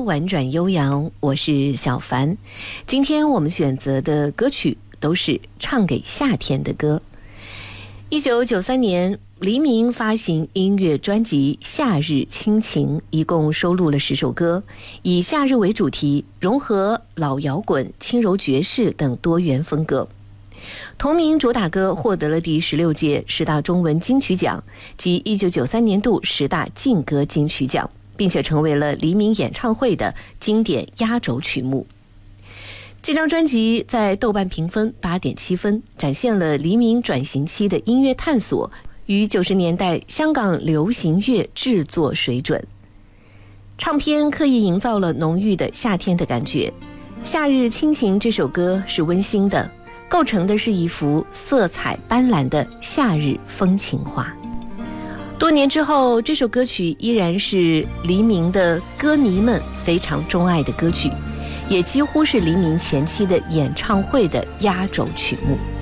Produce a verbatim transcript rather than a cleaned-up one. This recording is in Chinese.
婉转悠扬，我是小凡。今天我们选择的歌曲都是唱给夏天的歌。一九九三年，黎明发行音乐专辑《夏日亲情》，一共收录了十首歌，以夏日为主题，融合老摇滚、轻柔爵士等多元风格。同名主打歌获得了第十六届十大中文金曲奖及一九九三年度十大劲歌金曲奖，并且成为了黎明演唱会的经典压轴曲目。这张专辑在豆瓣评分 八点七 分，展现了黎明转型期的音乐探索与九十年代香港流行乐制作水准。唱片刻意营造了浓郁的夏天的感觉。《夏日亲情》这首歌是温馨的，构成的是一幅色彩斑斓的夏日风情画。多年之后，这首歌曲依然是黎明的歌迷们非常钟爱的歌曲，也几乎是黎明前期的演唱会的压轴曲目。